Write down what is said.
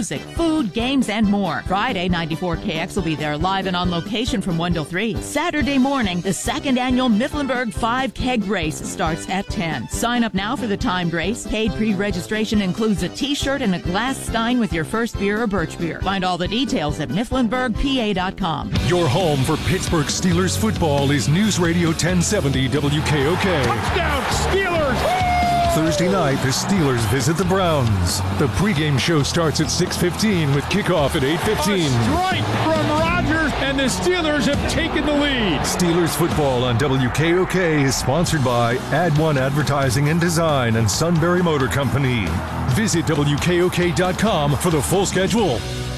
music, food, games, and more. Friday, 94KX will be there live and on location from 1 till 3. Saturday morning, the second annual Mifflinburg 5 Keg Race starts at 10. Sign up now for the timed race. Paid pre-registration includes a t-shirt and a glass stein with your first beer or birch beer. Find all the details at mifflinburgpa.com. Your home for Pittsburgh Steelers football is News Radio 1070 WKOK. Touchdown, Steelers! Thursday night, the Steelers visit the Browns. The pregame show starts at 6:15 with kickoff at 8:15. Strike from Rodgers, and the Steelers have taken the lead. Steelers football on WKOK is sponsored by Ad One Advertising and Design and Sunbury Motor Company. Visit WKOK.com for the full schedule.